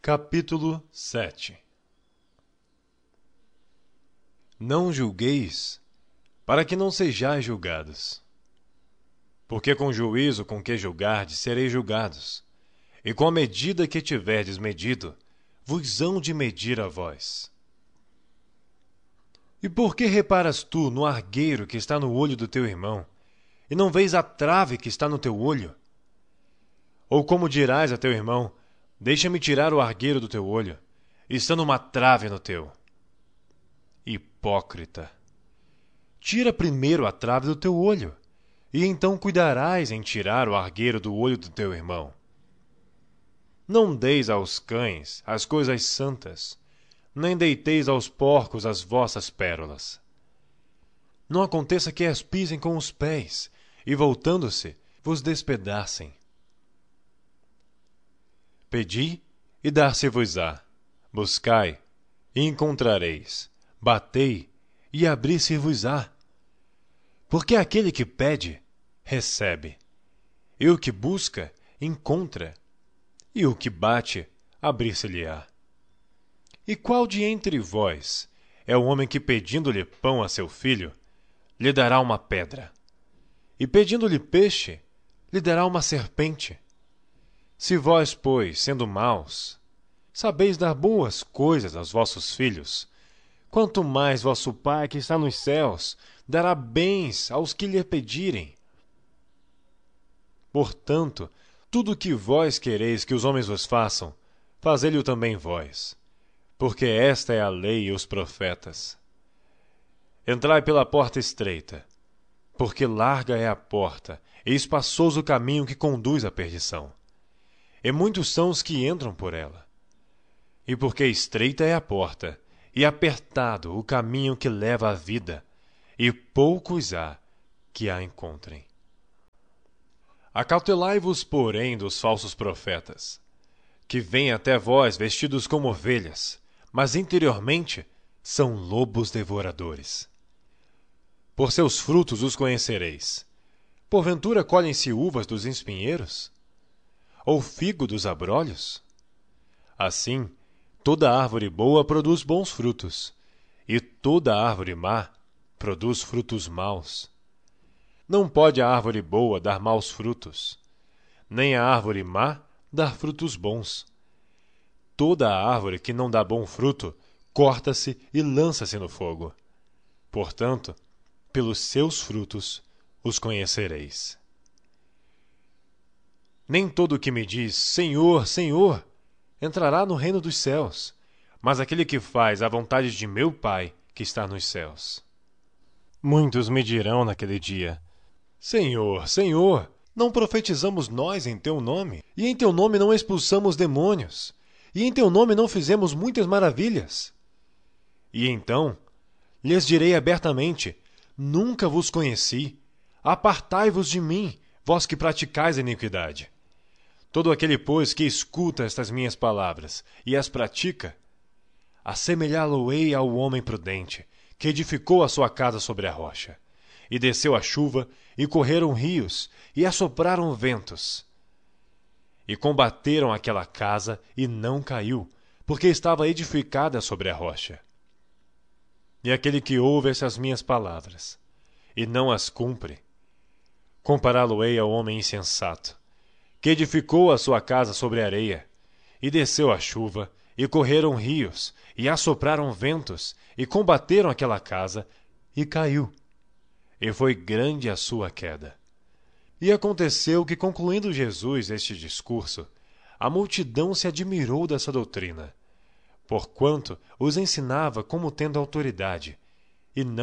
Capítulo 7. Não julgueis, para que não sejais julgados. Porque com o juízo com que julgardes sereis julgados, e com a medida que tiverdes medido, vos hão de medir a vós. E por que reparas tu no argueiro que está no olho do teu irmão, e não vês a trave que está no teu olho? Ou como dirás a teu irmão: deixa-me tirar o argueiro do teu olho, estando uma trave no teu? Hipócrita! Tira primeiro a trave do teu olho, e então cuidarás em tirar o argueiro do olho do teu irmão. Não deis aos cães as coisas santas, nem deiteis aos porcos as vossas pérolas. Não aconteça que as pisem com os pés, e voltando-se, vos despedacem. Pedi, e dar-se-vos-á. Buscai, e encontrareis. Batei, e abrir-se-vos-á. Porque aquele que pede, recebe. E o que busca, encontra. E o que bate, abrir-se-lhe-á. E qual de entre vós é o homem que, pedindo-lhe pão a seu filho, lhe dará uma pedra? E pedindo-lhe peixe, lhe dará uma serpente? Se vós, pois, sendo maus, sabeis dar boas coisas aos vossos filhos, quanto mais vosso Pai que está nos céus dará bens aos que lhe pedirem. Portanto, tudo o que vós quereis que os homens vos façam, fazei-lhe também vós, porque esta é a lei e os profetas. Entrai pela porta estreita, porque larga é a porta e espaçoso o caminho que conduz à perdição. E muitos são os que entram por ela. E porque estreita é a porta, e apertado o caminho que leva à vida, e poucos há que a encontrem. Acautelai-vos, porém, dos falsos profetas, que vêm até vós vestidos como ovelhas, mas interiormente são lobos devoradores. Por seus frutos os conhecereis. Porventura colhem-se uvas dos espinheiros? Ou figo dos abrolhos? Assim, toda árvore boa produz bons frutos, e toda árvore má produz frutos maus. Não pode a árvore boa dar maus frutos, nem a árvore má dar frutos bons. Toda a árvore que não dá bom fruto, corta-se e lança-se no fogo. Portanto, pelos seus frutos os conhecereis. Nem todo o que me diz, Senhor, Senhor, entrará no reino dos céus, mas aquele que faz a vontade de meu Pai que está nos céus. Muitos me dirão naquele dia: Senhor, Senhor, não profetizamos nós em teu nome? E em teu nome não expulsamos demônios? E em teu nome não fizemos muitas maravilhas? E então lhes direi abertamente: nunca vos conheci. Apartai-vos de mim, vós que praticais a iniquidade. Todo aquele, pois, que escuta estas minhas palavras e as pratica, assemelhá-lo-ei ao homem prudente, que edificou a sua casa sobre a rocha. E desceu a chuva, e correram rios, e assopraram ventos. E combateram aquela casa, e não caiu, porque estava edificada sobre a rocha. E aquele que ouve essas minhas palavras, e não as cumpre, compará-lo-ei ao homem insensato, que edificou a sua casa sobre a areia, e desceu a chuva, e correram rios, e assopraram ventos, e combateram aquela casa, e caiu. E foi grande a sua queda. E aconteceu que, concluindo Jesus este discurso, a multidão se admirou dessa doutrina, porquanto os ensinava como tendo autoridade, e não